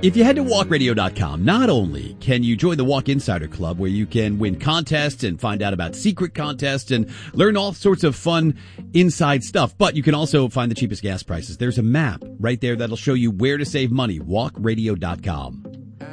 If you head to walkradio.com, not only can you join the Walk Insider Club where you can win contests and find out about secret contests and learn all sorts of fun inside stuff, but you can also find the cheapest gas prices. There's a map right there that'll show you where to save money. Walkradio.com.